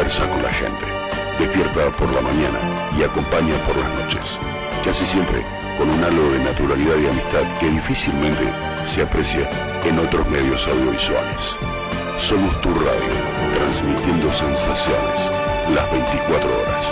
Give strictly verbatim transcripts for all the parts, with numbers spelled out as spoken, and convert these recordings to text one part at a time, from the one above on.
conversa con la gente, despierta por la mañana y acompaña por las noches. Casi siempre con un halo de naturalidad y amistad que difícilmente se aprecia en otros medios audiovisuales. Somos tu radio, transmitiendo sensaciones las veinticuatro horas.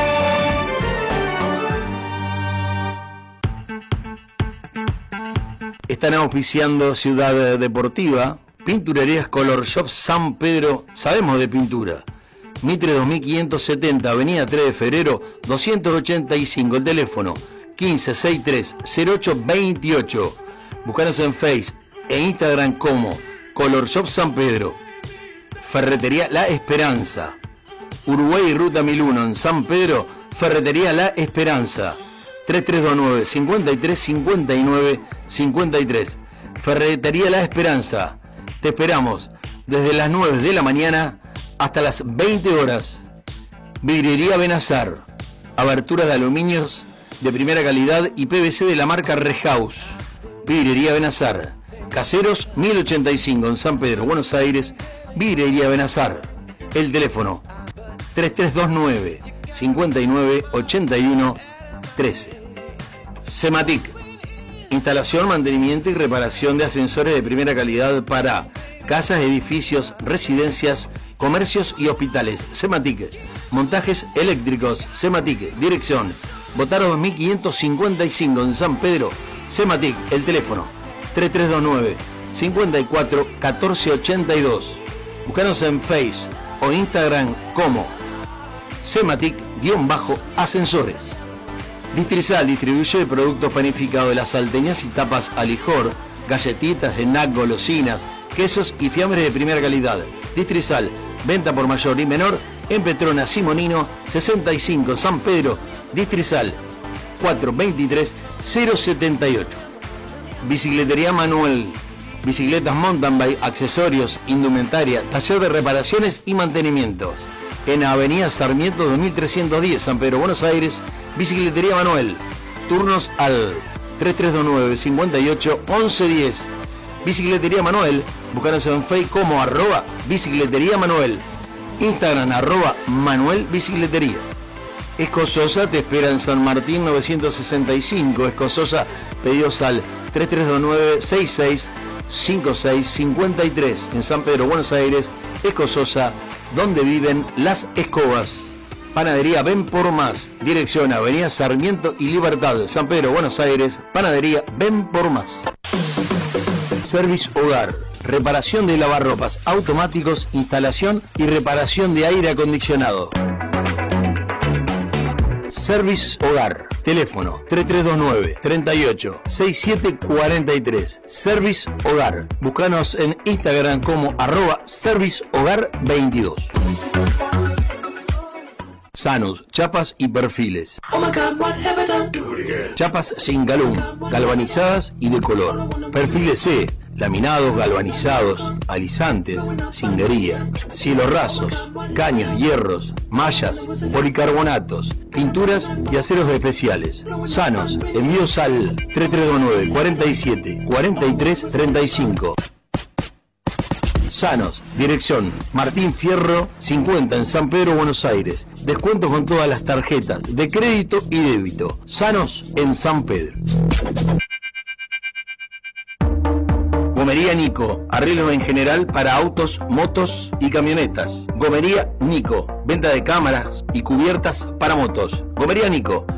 Están auspiciando Ciudad Deportiva, Pinturerías Color Shop San Pedro, sabemos de pintura. Mitre dos mil quinientos setenta, Avenida tres de Febrero, doscientos ochenta y cinco, el teléfono quince sesenta y tres cero ocho veintiocho. Búscanos en Face e Instagram como Color Shop San Pedro. Ferretería La Esperanza, Uruguay y Ruta mil uno en San Pedro, Ferretería La Esperanza, tres tres dos nueve, cinco tres cinco nueve cinco tres. Ferretería La Esperanza, te esperamos desde las nueve de la mañana hasta las veinte horas. Vidriería Benazar, aberturas de aluminios de primera calidad y P V C de la marca Rehouse. Vidriería Benazar, Caseros mil ochenta y cinco en San Pedro, Buenos Aires. Vidriería Benazar, el teléfono tres tres dos nueve, cinco nueve ocho uno uno tres. Sematic, instalación, mantenimiento y reparación de ascensores de primera calidad para casas, edificios, residencias, comercios y hospitales. Sematic, montajes eléctricos. Sematic, dirección Botaro dos mil quinientos cincuenta y cinco en San Pedro. Sematic, el teléfono tres tres dos nueve, cinco cuatro, uno cuatro ocho dos. Búscanos en Face o Instagram como Sematic-ascensores. Distrizal distribuye productos panificados de las salteñas y tapas a lijor, galletitas, snack, golosinas, quesos y fiambres de primera calidad. Distrizal, venta por mayor y menor en Petrona Simonino sesenta y cinco, San Pedro. Distrizal, cuatro dos tres, cero siete ocho. Bicicletería Manuel, bicicletas mountain bike, accesorios, indumentaria, taller de reparaciones y mantenimientos. En Avenida Sarmiento dos mil trescientos diez, San Pedro, Buenos Aires. Bicicletería Manuel, turnos al tres tres dos nueve, cinco ocho, once diez. Bicicletería Manuel, búscanos en Facebook como arroba Bicicletería Manuel, Instagram arroba Manuel Bicicletería. Escososa te espera en San Martín novecientos sesenta y cinco. Escososa, pedidos al tres tres dos nueve, seis seis cinco seis cinco tres. En San Pedro, Buenos Aires. Escososa, donde viven las escobas. Panadería Ven por Más, dirección Avenida Sarmiento y Libertad, San Pedro, Buenos Aires. Panadería Ven por Más. Service Hogar, reparación de lavarropas automáticos, instalación y reparación de aire acondicionado. Service Hogar, teléfono tres tres dos nueve, treinta y ocho, sesenta y siete cuarenta y tres. Service Hogar, búscanos en Instagram como arroba Service Hogar veintidós. Sanus, chapas y perfiles. Chapas sin galón, galvanizadas y de color. Perfiles C, laminados, galvanizados, alisantes, cindería, cielos rasos, caños, hierros, mallas, policarbonatos, pinturas y aceros especiales. Sanos, envíos al tres tres dos nueve, cuarenta y siete, cuarenta y tres, treinta y cinco. Sanos, dirección Martín Fierro cincuenta en San Pedro, Buenos Aires. Descuentos con todas las tarjetas de crédito y débito. Sanos en San Pedro. Gomería Nico, arreglo en general para autos, motos y camionetas. Gomería Nico, venta de cámaras y cubiertas para motos. Gomería Nico,